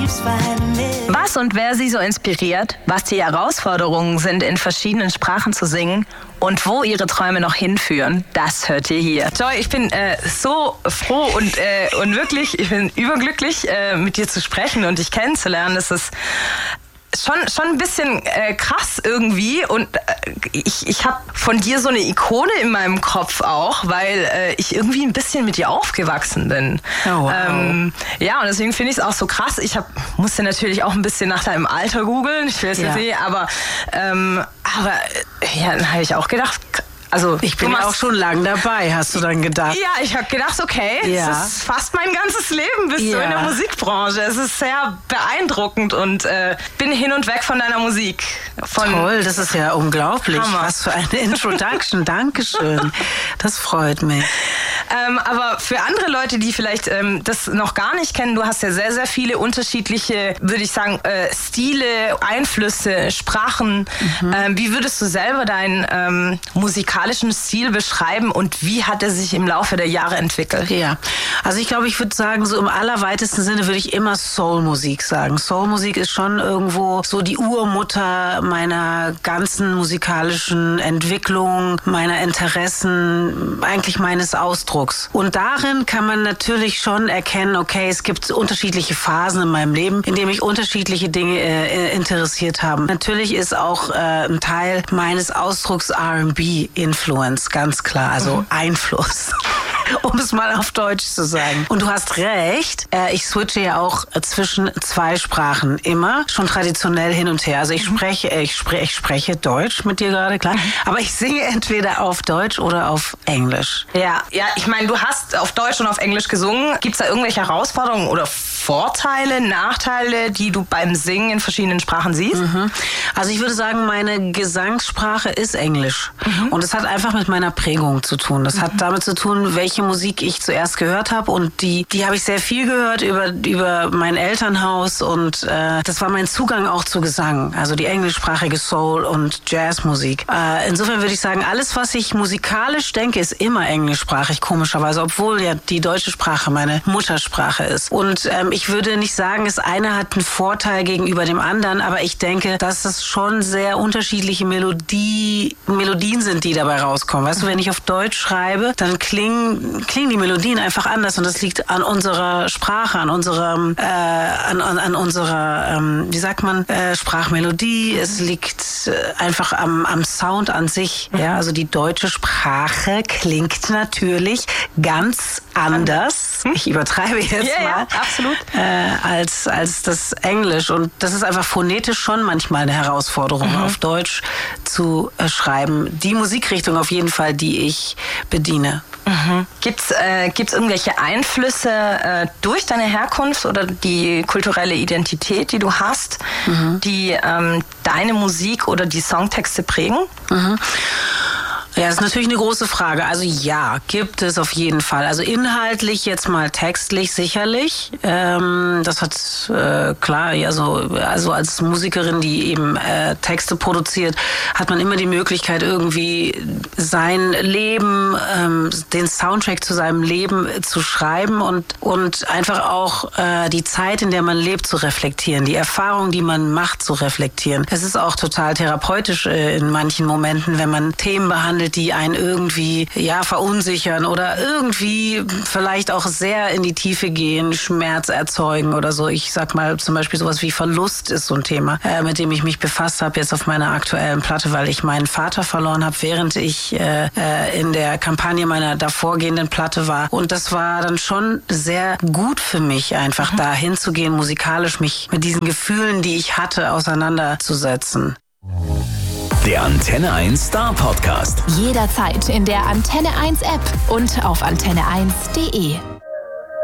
Was und wer sie so inspiriert, was die Herausforderungen sind, in verschiedenen Sprachen zu singen und wo ihre Träume noch hinführen, das hört ihr hier. Joy, ich bin so froh und wirklich, ich bin überglücklich, mit dir zu sprechen und dich kennenzulernen. Das ist schon ein bisschen krass irgendwie und ich habe von dir so eine Ikone in meinem Kopf auch, weil ich irgendwie ein bisschen mit dir aufgewachsen bin. Oh, wow. Ja, und deswegen finde ich es auch so krass. Ich musste natürlich auch ein bisschen nach deinem Alter googeln, ich will es jetzt nicht, aber dann habe ich auch gedacht, also ich bin ja auch schon lang dabei, hast du dann gedacht? Ja, ich habe gedacht, okay, das ist fast mein ganzes Leben bist du in der Musikbranche. Es ist sehr beeindruckend und bin hin und weg von deiner Musik. Toll, das ist ja unglaublich. Hammer. Was für eine Introduction, Dankeschön. Das freut mich. Aber für andere Leute, die vielleicht das noch gar nicht kennen, du hast ja sehr, sehr viele unterschiedliche, würde ich sagen, Stile, Einflüsse, Sprachen. Wie würdest du selber deinen musikalischen Stil beschreiben und wie hat er sich im Laufe der Jahre entwickelt? Ja, also ich glaube, ich würde sagen, so im allerweitesten Sinne würde ich immer Soulmusik sagen. Soulmusik ist schon irgendwo so die Urmutter meiner ganzen musikalischen Entwicklung, meiner Interessen, eigentlich meines Ausdrucks. Und darin kann man natürlich schon erkennen, okay, es gibt unterschiedliche Phasen in meinem Leben, in denen mich unterschiedliche Dinge interessiert haben. Natürlich ist auch ein Teil meines Ausdrucks R&B Influence, ganz klar, also Einfluss. Um es mal auf Deutsch zu sagen. Und du hast recht, ich switche ja auch zwischen zwei Sprachen immer, schon traditionell hin und her. Also ich spreche Deutsch mit dir gerade, klar, aber ich singe entweder auf Deutsch oder auf Englisch. Ja, ich meine, du hast auf Deutsch und auf Englisch gesungen. Gibt es da irgendwelche Herausforderungen oder Vorteile, Nachteile, die du beim Singen in verschiedenen Sprachen siehst? Also ich würde sagen, meine Gesangssprache ist Englisch. Und es hat einfach mit meiner Prägung zu tun. Das hat damit zu tun, welche Musik ich zuerst gehört habe. Und die habe ich sehr viel gehört über mein Elternhaus. Und das war mein Zugang auch zu Gesang. Also die englischsprachige Soul- und Jazzmusik. Insofern würde ich sagen, alles, was ich musikalisch denke, ist immer englischsprachig, komischerweise. Obwohl ja die deutsche Sprache meine Muttersprache ist. Und ich würde nicht sagen, das eine hat einen Vorteil gegenüber dem anderen. Aber ich denke, dass es schon sehr unterschiedliche Melodien sind, die dabei rauskommen. Weißt du, wenn ich auf Deutsch schreibe, dann klingen die Melodien einfach anders und das liegt an unserer Sprache, an unserer wie sagt man, Sprachmelodie. Es liegt einfach am Sound an sich. Ja, also die deutsche Sprache klingt natürlich ganz anders. Ich übertreibe jetzt mal. Ja, absolut. Als das Englisch. Und das ist einfach phonetisch schon manchmal eine Herausforderung, auf Deutsch zu schreiben. Die Musikrichtung auf jeden Fall, die ich bediene. Gibt's irgendwelche Einflüsse durch deine Herkunft oder die kulturelle Identität, die du hast, die deine Musik oder die Songtexte prägen? Ja, das ist natürlich eine große Frage. Also ja, gibt es auf jeden Fall. Also inhaltlich, jetzt mal textlich sicherlich. Das hat, klar, also als Musikerin, die eben Texte produziert, hat man immer die Möglichkeit, irgendwie sein Leben, den Soundtrack zu seinem Leben zu schreiben und einfach auch die Zeit, in der man lebt, zu reflektieren, die Erfahrung, die man macht, zu reflektieren. Es ist auch total therapeutisch in manchen Momenten, wenn man Themen behandelt, die einen irgendwie verunsichern oder irgendwie vielleicht auch sehr in die Tiefe gehen, Schmerz erzeugen oder so. Ich sag mal zum Beispiel sowas wie Verlust ist so ein Thema, mit dem ich mich befasst habe jetzt auf meiner aktuellen Platte, weil ich meinen Vater verloren habe, während ich in der Kampagne meiner davorgehenden Platte war. Und das war dann schon sehr gut für mich, einfach da hinzugehen, musikalisch mich mit diesen Gefühlen, die ich hatte, auseinanderzusetzen. Der Antenne 1 Star Podcast. Jederzeit in der Antenne 1 App und auf antenne1.de.